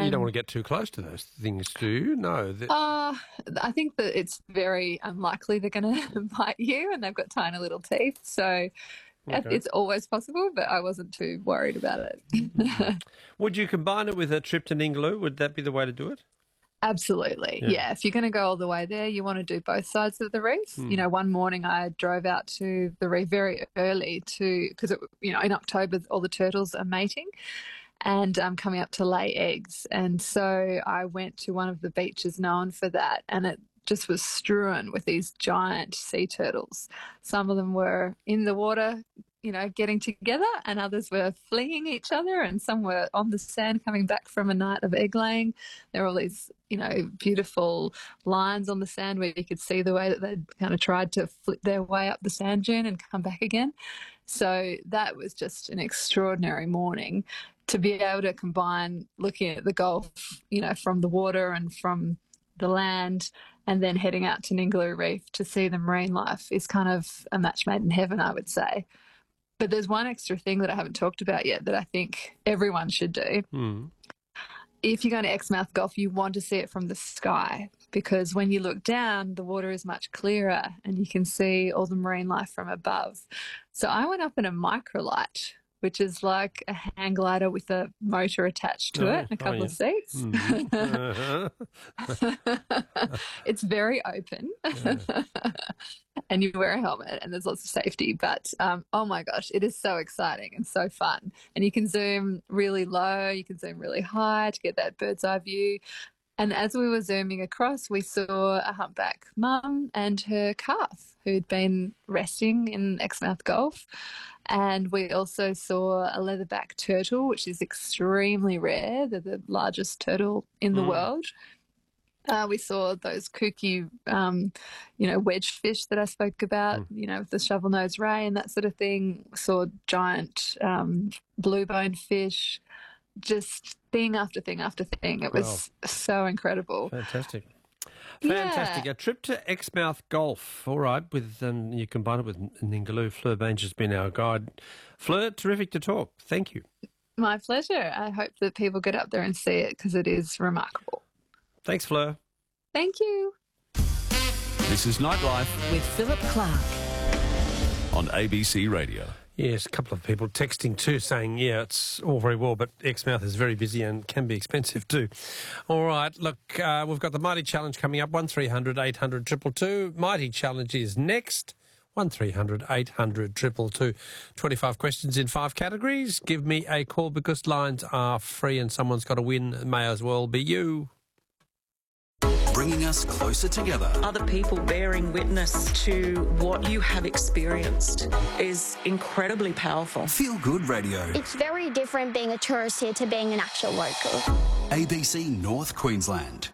you don't want to get too close to those things, do you? No. I think that it's very unlikely they're going to bite you, and they've got tiny little teeth. So it's always possible, but I wasn't too worried about it. Would you combine it with a trip to Ningaloo? Would that be the way to do it? Absolutely. Yeah. If you're going to go all the way there, you want to do both sides of the reef. You know, one morning I drove out to the reef very early because, in October, all the turtles are mating and coming up to lay eggs. And so I went to one of the beaches known for that, and it just was strewn with these giant sea turtles. Some of them were in the water, getting together, and others were fleeing each other, and some were on the sand coming back from a night of egg laying. There were all these, beautiful lines on the sand where you could see the way that they'd kind of tried to flip their way up the sand dune and come back again. So that was just an extraordinary morning to be able to combine looking at the Gulf, from the water and from the land, and then heading out to Ningaloo Reef to see the marine life is kind of a match made in heaven, I would say. But there's one extra thing that I haven't talked about yet that I think everyone should do. If you're going to Exmouth Gulf, you want to see it from the sky, because when you look down, the water is much clearer and you can see all the marine life from above. So I went up in a microlight, which is like a hang glider with a motor attached to it and a couple of seats. It's very open and you wear a helmet and there's lots of safety. But, oh my gosh, it is so exciting and so fun. And you can zoom really low, you can zoom really high to get that bird's eye view. And as we were zooming across, we saw a humpback mum and her calf who'd been resting in Exmouth Gulf. And we also saw a leatherback turtle, which is extremely rare. They're the largest turtle in the world. We saw those kooky, wedge fish that I spoke about, with the shovel-nosed ray and that sort of thing. We saw giant blue-boned fish, just thing after thing after thing. It was so incredible. Fantastic. Yeah. A trip to Exmouth Gulf. All right, with you combine it with Ningaloo. Fleur Baines has been our guide. Fleur, terrific to talk. Thank you. My pleasure. I hope that people get up there and see it because it is remarkable. Thanks, Fleur. Thank you. This is Nightlife with Philip Clark on ABC Radio. Yes, a couple of people texting too saying, it's all very well, but Exmouth is very busy and can be expensive too. All right, look, we've got the Mighty Challenge coming up, 1300 800 222. Mighty Challenge is next, 1300 800 222. 25 questions in 5 categories. Give me a call because lines are free and someone's got to win. It may as well be you. Bringing us closer together. Other people bearing witness to what you have experienced is incredibly powerful. Feel Good Radio. It's very different being a tourist here to being an actual local. ABC North Queensland.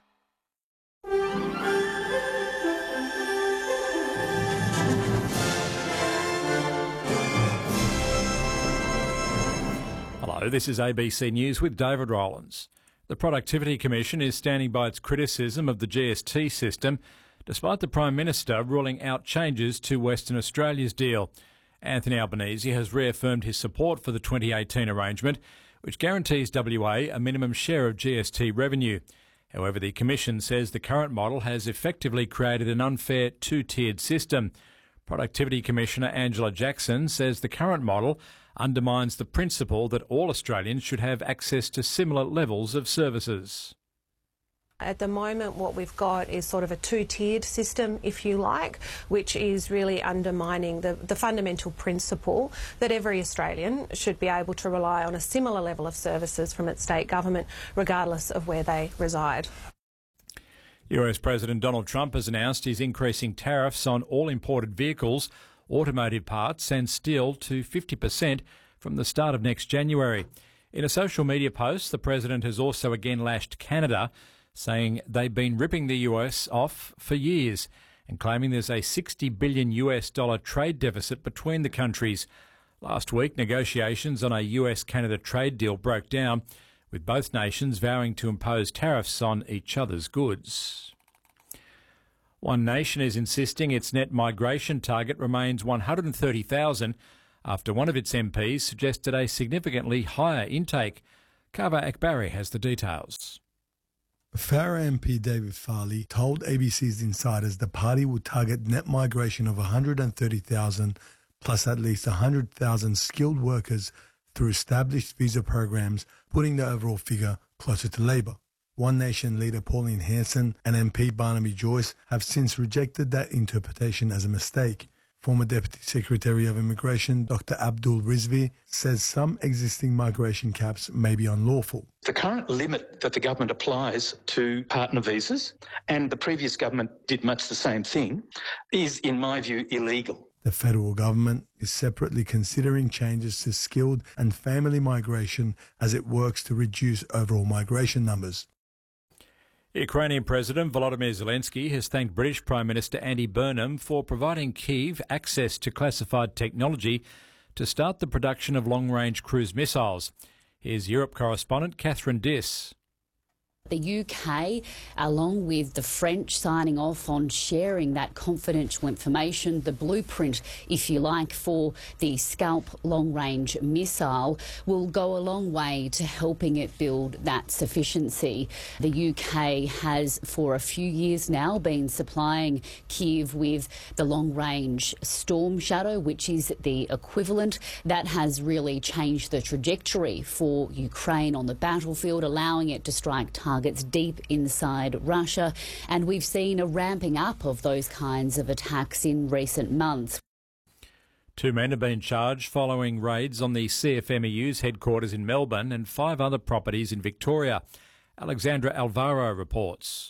Hello, this is ABC News with David Rowlands. The Productivity Commission is standing by its criticism of the GST system, despite the Prime Minister ruling out changes to Western Australia's deal. Anthony Albanese has reaffirmed his support for the 2018 arrangement, which guarantees WA a minimum share of GST revenue. However, the Commission says the current model has effectively created an unfair two-tiered system. Productivity Commissioner Angela Jackson says the current model undermines the principle that all Australians should have access to similar levels of services. At the moment, what we've got is sort of a two-tiered system, if you like, which is really undermining the fundamental principle that every Australian should be able to rely on a similar level of services from its state government, regardless of where they reside. US President Donald Trump has announced he's increasing tariffs on all imported vehicles, automotive parts and steel to 50% from the start of next January. In a social media post, the president has also again lashed Canada, saying they've been ripping the US off for years and claiming there's a $60 billion trade deficit between the countries. Last week, negotiations on a US-Canada trade deal broke down, with both nations vowing to impose tariffs on each other's goods. One nation is insisting its net migration target remains 130,000 after one of its MPs suggested a significantly higher intake. Kava Akbari has the details. Farrer MP David Farley told ABC's Insiders the party would target net migration of 130,000 plus at least 100,000 skilled workers through established visa programs, putting the overall figure closer to Labor. One Nation leader Pauline Hanson and MP Barnaby Joyce have since rejected that interpretation as a mistake. Former Deputy Secretary of Immigration Dr Abdul Rizvi says some existing migration caps may be unlawful. The current limit that the government applies to partner visas, and the previous government did much the same thing, is, in my view, illegal. The federal government is separately considering changes to skilled and family migration as it works to reduce overall migration numbers. Ukrainian President Volodymyr Zelensky has thanked British Prime Minister Andy Burnham for providing Kyiv access to classified technology to start the production of long-range cruise missiles. Here's Europe correspondent Catherine Diss. The UK, along with the French, signing off on sharing that confidential information, the blueprint, if you like, for the Scalp long-range missile, will go a long way to helping it build that sufficiency. The UK has, for a few years now, been supplying Kyiv with the long-range Storm Shadow, which is the equivalent. That has really changed the trajectory for Ukraine on the battlefield, allowing it to strike targets deep inside Russia, and we've seen a ramping up of those kinds of attacks in recent months. 2 men have been charged following raids on the CFMEU's headquarters in Melbourne and 5 other properties in Victoria. Alexandra Alvaro reports.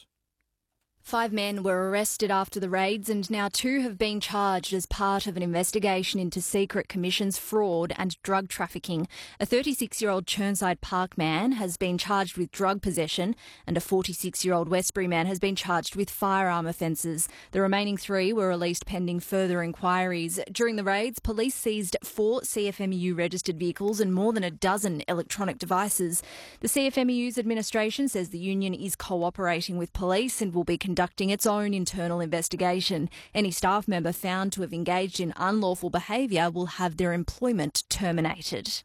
5 men were arrested after the raids and now 2 have been charged as part of an investigation into secret commissions, fraud and drug trafficking. A 36-year-old Chirnside Park man has been charged with drug possession and a 46-year-old Westbury man has been charged with firearm offences. The remaining 3 were released pending further inquiries. During the raids, police seized 4 CFMEU registered vehicles and more than a dozen electronic devices. The CFMEU's administration says the union is cooperating with police and will be conducting its own internal investigation. Any staff member found to have engaged in unlawful behaviour will have their employment terminated.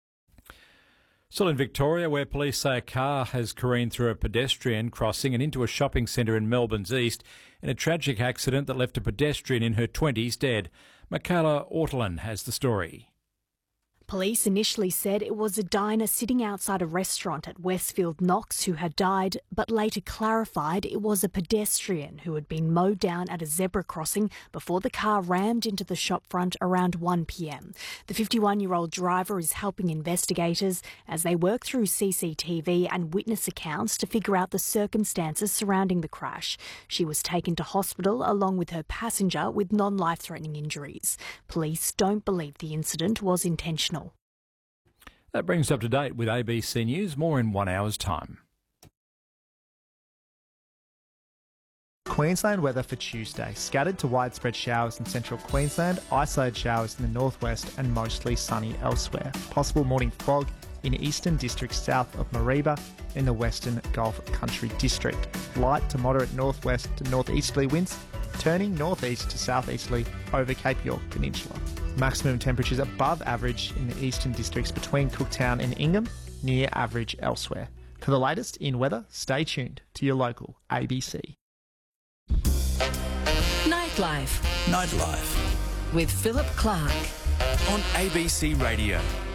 Still in Victoria, where police say a car has careened through a pedestrian crossing and into a shopping centre in Melbourne's east in a tragic accident that left a pedestrian in her 20s dead. Michaela Ortolan has the story. Police initially said it was a diner sitting outside a restaurant at Westfield Knox who had died, but later clarified it was a pedestrian who had been mowed down at a zebra crossing before the car rammed into the shopfront around 1 p.m. The 51-year-old driver is helping investigators as they work through CCTV and witness accounts to figure out the circumstances surrounding the crash. She was taken to hospital along with her passenger with non-life-threatening injuries. Police don't believe the incident was intentional. That brings us up to date with ABC News. More in 1 hour's time. Queensland weather for Tuesday. Scattered to widespread showers in central Queensland, isolated showers in the northwest and mostly sunny elsewhere. Possible morning fog in eastern districts south of Mareeba in the western Gulf Country district. Light to moderate northwest to northeasterly winds, turning northeast to southeasterly over Cape York Peninsula. Maximum temperatures above average in the eastern districts between Cooktown and Ingham, near average elsewhere. For the latest in weather, stay tuned to your local ABC. Nightlife. Nightlife. With Philip Clark. On ABC Radio.